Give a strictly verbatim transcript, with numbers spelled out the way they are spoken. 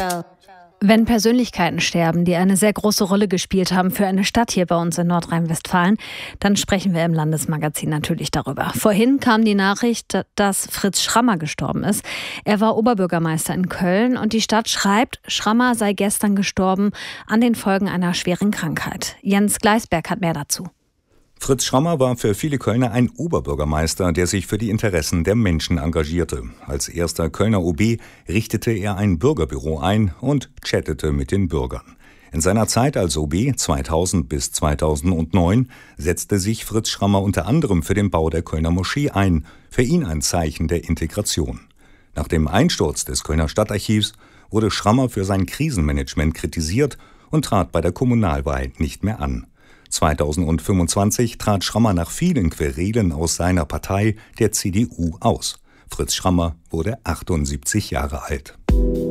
Wenn Persönlichkeiten sterben, die eine sehr große Rolle gespielt haben für eine Stadt hier bei uns in Nordrhein-Westfalen, dann sprechen wir im Landesmagazin natürlich darüber. Vorhin kam die Nachricht, dass Fritz Schrammer gestorben ist. Er war Oberbürgermeister in Köln und die Stadt schreibt, Schrammer sei gestern gestorben an den Folgen einer schweren Krankheit. Jens Gleisberg hat mehr dazu. Fritz Schrammer war für viele Kölner ein Oberbürgermeister, der sich für die Interessen der Menschen engagierte. Als erster Kölner O B richtete er ein Bürgerbüro ein und chattete mit den Bürgern. In seiner Zeit als O B zweitausend bis zweitausendneun setzte sich Fritz Schrammer unter anderem für den Bau der Kölner Moschee ein, für ihn ein Zeichen der Integration. Nach dem Einsturz des Kölner Stadtarchivs wurde Schrammer für sein Krisenmanagement kritisiert und trat bei der Kommunalwahl nicht mehr an. zweitausendfünfundzwanzig trat Schrammer nach vielen Querelen aus seiner Partei, der C D U, aus. Fritz Schrammer wurde achtundsiebzig Jahre alt.